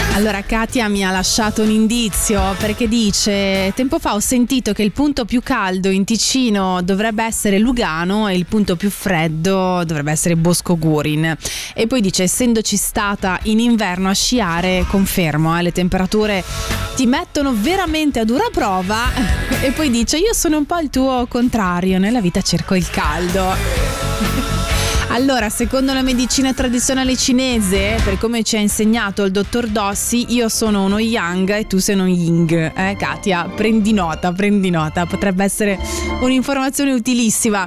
Allora Katia mi ha lasciato un indizio perché dice: tempo fa ho sentito che il punto più caldo in Ticino dovrebbe essere Lugano e il punto più freddo dovrebbe essere Bosco Gurin. E poi dice: essendoci stata in inverno a sciare, confermo, le temperature ti mettono veramente a dura prova. E poi dice: io sono un po' il tuo contrario, nella vita cerco il caldo. Allora, secondo la medicina tradizionale cinese, per come ci ha insegnato il dottor Dossi, io sono uno yang e tu sei uno ying. Katia, prendi nota, potrebbe essere un'informazione utilissima.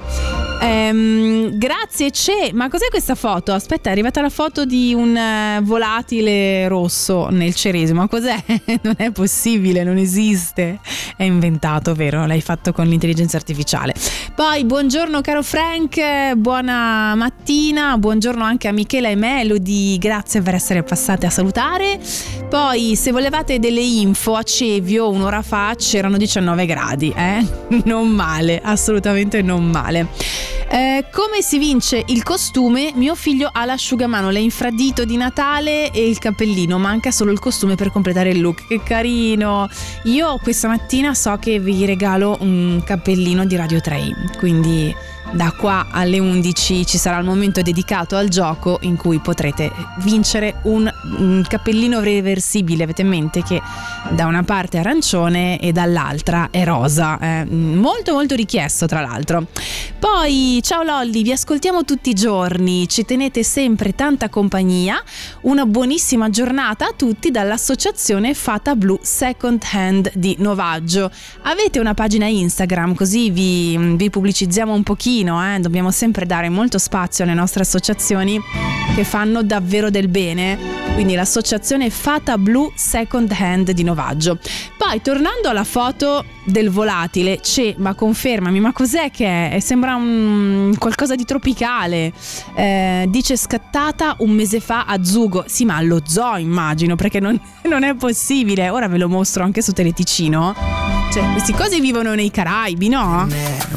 Grazie, c'è. Ma cos'è questa foto? Aspetta, è arrivata la foto di un volatile rosso nel Ceresio. Ma cos'è? Non è possibile, non esiste. È inventato, vero? L'hai fatto con l'intelligenza artificiale. Poi, buongiorno caro Frank, buona mattina. Buongiorno anche a Michela e Melody, grazie per essere passate a salutare. Poi, se volevate delle info, a Cevio un'ora fa c'erano 19 gradi, Non male, assolutamente non male. Come si vince il costume? Mio figlio ha l'asciugamano, l'infradito di Natale e il cappellino, manca solo il costume per completare il look. Che carino! Io questa mattina so che vi regalo un cappellino di Radio 3, quindi da qua alle 11 ci sarà il momento dedicato al gioco in cui potrete vincere un cappellino reversibile. Avete in mente che da una parte è arancione e dall'altra è rosa, molto molto richiesto tra l'altro. Poi ciao Lolli, vi ascoltiamo tutti i giorni, ci tenete sempre tanta compagnia, una buonissima giornata a tutti dall'associazione Fata Blu Second Hand di Novaggio. Avete una pagina Instagram, così vi pubblicizziamo un pochino, dobbiamo sempre dare molto spazio alle nostre associazioni che fanno davvero del bene, quindi l'associazione Fata Blu Second Hand di Novaggio. Poi tornando alla foto del volatile, ma confermami, ma cos'è che è? Sembra qualcosa di tropicale. Dice scattata un mese fa a Zugo. Sì, ma allo zoo immagino, perché non è possibile. Ora ve lo mostro anche su Teleticino. Cioè, questi cosi vivono nei Caraibi, no?